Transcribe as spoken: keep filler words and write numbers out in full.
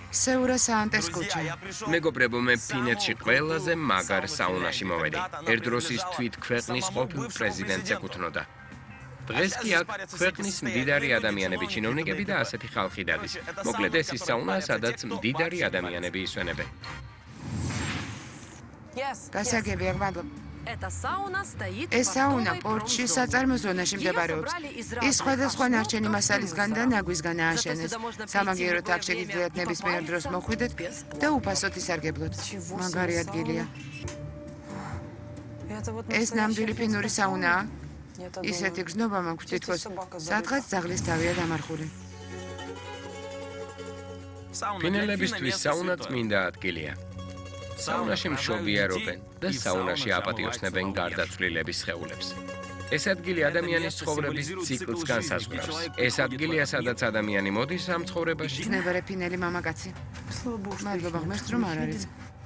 Сеура Сантес кუჩა. მეგობრებო, მე ფინეთში ყველაზე მაგარ საუნაში მოვედი. ერთ დროს ის თვით ქვეყნის ყოფილ პრეზიდენტს ეკუთვნოდა. დღეს კი აქ ქვეყნის მდიდარი ადამიანები, ჩინოვნიკები და ასეთი ხალხი დადის. მოკლედ ეს ის საუნა, სადაც მდიდარი ადამიანები ისვენებენ. გასაგებია, მადლობა. ეს საუნა პორტში საწარმო ზონაში მდებარეობს. ის სხვადასხვა ნარჩენი მასალისგან და ნაგვისგან ააშენეს. სამაგიეროდ აქ შეგიძლიათ ნებისმიერ დროს მოხვიდეთ და უფასოდ ისარგებლოთ. მაგარი ადგილია. ეს ნამდვილი ფინური საუნაა. ისეთი გზნობა მაქვს, თითქოს სადღაც ძაღლის თავია დამარხული. ფინელებისთვის საუნა წმინდა ადგილია. საუნაში მშობიარობენ და საუნაში აპატიოსნებენ გარდაცვლილების სხეულებს. ეს ადგილი ადამიანის ცხოვრების ციკლს განსაზღვრავს. ეს ადგილია, სადაც ადამიანი მოდის ამ ცხოვრებაში. ნებარე ფინელი მამაკაცი. მადლობა, ღმერთს რომ არ არის.